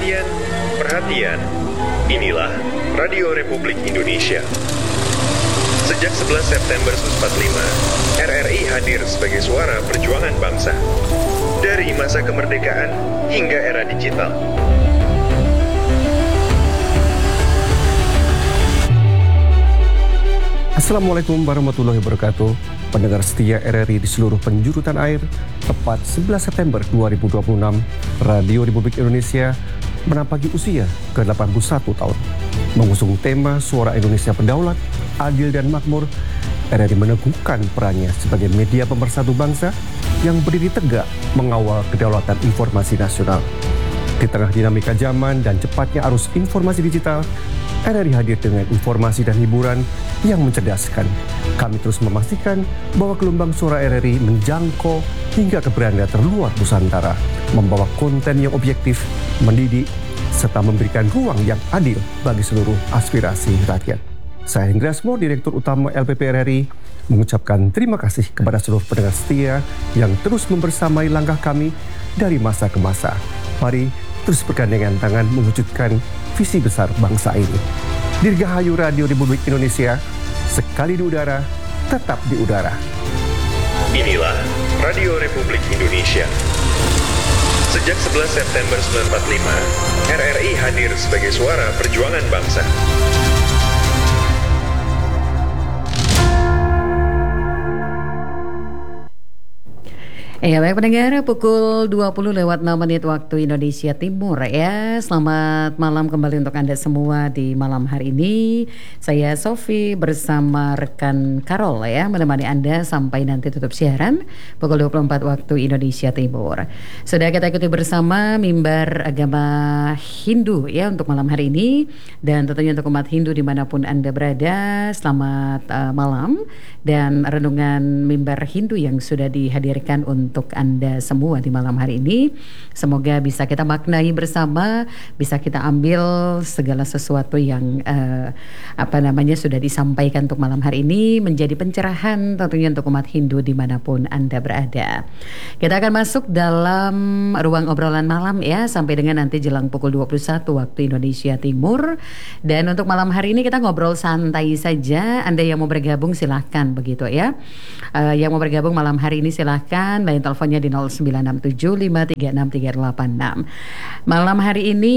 Perhatian, perhatian. Inilah Radio Republik Indonesia. Sejak 11 September 1945, RRI hadir sebagai suara perjuangan bangsa. Dari masa kemerdekaan hingga era digital. Assalamualaikum warahmatullahi wabarakatuh. Pendengar setia RRI di seluruh penjuru tanah air, tepat 11 September 2026, Radio Republik Indonesia menapaki usia ke-81 tahun. Mengusung tema Suara Indonesia Berdaulat, Adil dan Makmur, RRI meneguhkan perannya sebagai media pemersatu bangsa yang berdiri tegak mengawal kedaulatan informasi nasional. Di tengah dinamika zaman dan cepatnya arus informasi digital, RRI hadir dengan informasi dan hiburan yang mencerdaskan. Kami terus memastikan bahwa gelombang suara RRI menjangkau hingga ke beranda terluar Nusantara, membawa konten yang objektif, mendidik, serta memberikan ruang yang adil bagi seluruh aspirasi rakyat. Saya Hendra Asmo, Direktur Utama LPP RRI, mengucapkan terima kasih kepada seluruh pendengar setia yang terus membersamai langkah kami dari masa ke masa. Mari terus bergandengan tangan mewujudkan visi besar bangsa ini. Dirgahayu Radio Republik Indonesia, sekali di udara, tetap di udara. Inilah Radio Republik Indonesia. Sejak 11 September 1945, RRI hadir sebagai suara perjuangan bangsa. Ya baik pendengar, pukul 20:06 waktu Indonesia Timur ya. Selamat malam kembali untuk Anda semua di malam hari ini. Saya Sofi bersama rekan Karol ya, menemani Anda sampai nanti tutup siaran pukul 24 waktu Indonesia Timur. Sudah kita ikuti bersama mimbar agama Hindu ya untuk malam hari ini. Dan tentunya untuk umat Hindu dimanapun Anda berada, selamat malam. Dan renungan mimbar Hindu yang sudah dihadirkan untuk Anda semua di malam hari ini, semoga bisa kita maknai bersama, bisa kita ambil segala sesuatu yang sudah disampaikan untuk malam hari ini menjadi pencerahan tentunya untuk umat Hindu dimanapun Anda berada. Kita akan masuk dalam ruang obrolan malam ya sampai dengan nanti jelang pukul 21 waktu Indonesia Timur. Dan untuk malam hari ini kita ngobrol santai saja. Anda yang mau bergabung silahkan begitu ya. Yang mau bergabung malam hari ini silahkan, lain teleponnya di 0967536386. Malam hari ini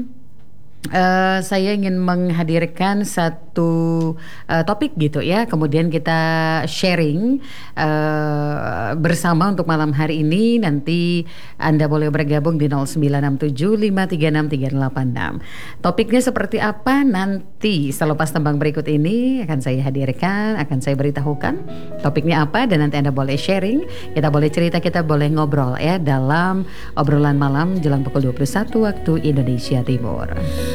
saya ingin menghadirkan satu topik gitu ya. Kemudian kita sharing bersama untuk malam hari ini. Nanti Anda boleh bergabung di 0967536386. Topiknya seperti apa nanti selepas tembang berikut ini akan saya hadirkan, akan saya beritahukan topiknya apa, dan nanti Anda boleh sharing, kita boleh cerita, kita boleh ngobrol ya dalam obrolan malam jelang pukul 21 waktu Indonesia Timur.